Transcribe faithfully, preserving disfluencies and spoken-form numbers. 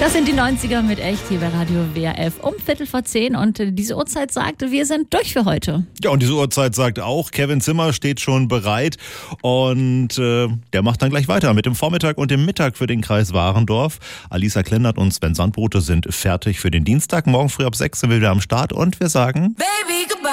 Das sind die neunziger mit echt hier bei Radio W R F um Viertel vor zehn und äh, diese Uhrzeit sagt, wir sind durch für heute. Ja, und diese Uhrzeit sagt auch, Kevin Zimmer steht schon bereit und äh, der macht dann gleich weiter mit dem Vormittag und dem Mittag für den Kreis Warendorf. Alisa Klendert und Sven Sandbrote sind fertig für den Dienstag. Morgen früh ab sechs sind wir wieder am Start und wir sagen... Baby, goodbye.